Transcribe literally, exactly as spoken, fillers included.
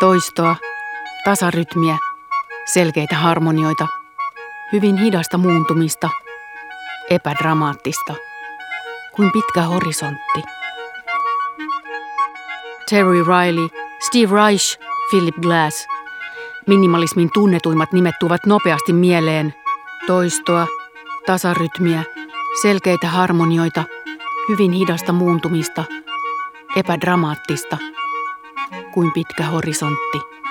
Toistoa, tasarytmiä, selkeitä harmonioita, hyvin hidasta muuntumista, epädramaattista, kuin pitkä horisontti. Terry Riley, Steve Reich, Philip Glass. Minimalismin tunnetuimmat nimet tuovat nopeasti mieleen. Toistoa, tasarytmiä, selkeitä harmonioita, hyvin hidasta muuntumista, epädramaattista, kuin pitkä horisontti.